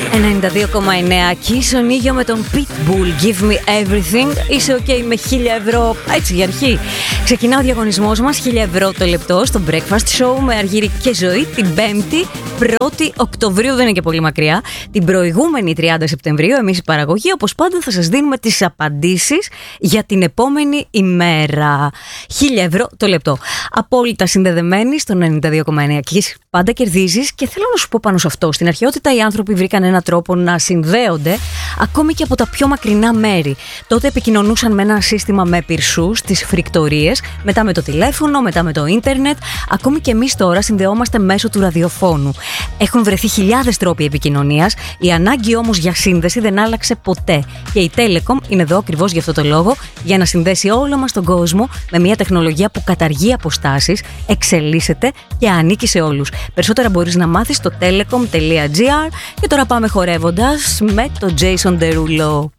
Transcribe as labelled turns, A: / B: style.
A: 92,9 Kiss Ήγιο με τον Pitbull. Give me everything. Είσαι ok με 1.000 ευρώ. Έτσι για αρχή. Ξεκινά ο διαγωνισμός μας. 1.000 ευρώ το λεπτό στο Breakfast Show με Αργύρη και Ζωή την 5η 1η Οκτωβρίου. Δεν είναι και πολύ μακριά. Την προηγούμενη 30 Σεπτεμβρίου εμείς η παραγωγή όπως πάντα θα σας δίνουμε τις απαντήσεις για την επόμενη ημέρα. 1.000 ευρώ το λεπτό. Απόλυτα συνδεδεμένοι στο 92,9 Kiss. Πάντα κερδίζεις και θέλω να σου πω πάνω σε αυτό. Στην αρχαιότητα οι άνθρωποι βρήκαν έναν τρόπο να συνδέονται ακόμη και από τα πιο μακρινά μέρη. Τότε επικοινωνούσαν με ένα σύστημα με πυρσούς, τις φρικτορίες, μετά με το τηλέφωνο, μετά με το ίντερνετ. Ακόμη και εμείς τώρα συνδεόμαστε μέσω του ραδιοφώνου. Έχουν βρεθεί χιλιάδες τρόποι επικοινωνίας. Η ανάγκη όμως για σύνδεση δεν άλλαξε ποτέ. Και η Telecom είναι εδώ ακριβώς για αυτό το λόγο, για να συνδέσει όλο μας τον κόσμο με μια τεχνολογία που καταργεί αποστάσεις, εξελίσσεται και ανήκει σε όλους. Περισσότερα μπορείς να μάθεις στο telecom.gr και τώρα πάμε χορεύοντας με το Jason Derulo.